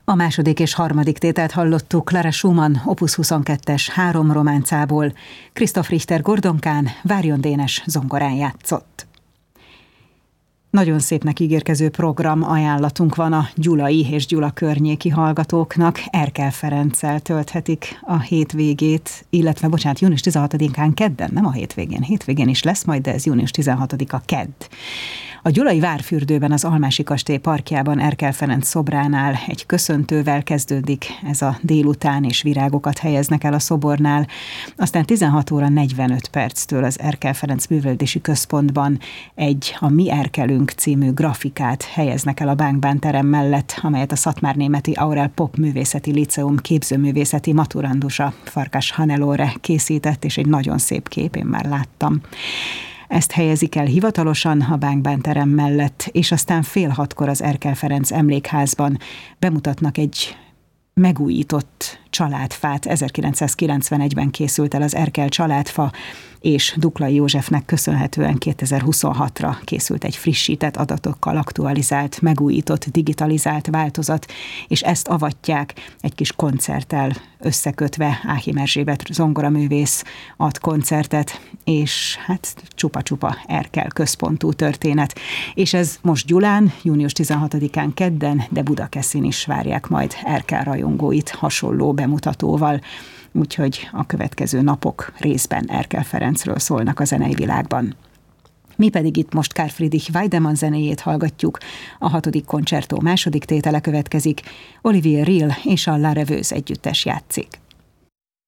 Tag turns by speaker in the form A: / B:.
A: A második és harmadik tételt hallottuk Clara Schumann Opus 22-es 3 románcából. Christoph Richter Gordonkán, Várjon Dénes zongorán játszott. Nagyon szépnek ígérkező program ajánlatunk van a gyulai és Gyula környéki hallgatóknak. Erkel Ferenccel tölthetik a hétvégét, illetve június 16-án kedden, nem a hétvégén is lesz majd, de ez június 16-a kedd. A gyulai Várfürdőben, az Almási kastély parkjában Erkel Ferenc szobránál egy köszöntővel kezdődik ez a délután, és virágokat helyeznek el a szobornál. Aztán 16 óra 45 perctől az Erkel Ferenc Művelődési Központban egy A Mi Erkelünk című grafikát helyeznek el a Bánk-Bán terem mellett, amelyet a Szatmárnémeti Aurel Pop Művészeti Liceum képzőművészeti maturandusa Farkas Hannelore készített, és egy nagyon szép kép, én már láttam. Ezt helyezik el hivatalosan a Bánk-Bán terem mellett, és aztán 5:30 az Erkel Ferenc Emlékházban bemutatnak egy megújított családfát. 1991-ben készült el az Erkel családfa, és Duklai Józsefnek köszönhetően 2026-ra készült egy frissített, adatokkal aktualizált, megújított, digitalizált változat, és ezt avatják egy kis koncerttel összekötve. Áhim Erzsébet zongoraművész ad koncertet, és hát csupa-csupa Erkel központú történet. És ez most Gyulán, június 16-án kedden, de Budakeszin is várják majd Erkel rajongóit hasonló bemutatóval. Úgyhogy a következő napok részben Erkel Ferencről szólnak a zenei világban. Mi pedig itt most Karl Friedrich Weidemann zenéjét hallgatjuk. A 6. koncertó második tétele következik. Olivier Rill és a La Rêveuse együttes játszik.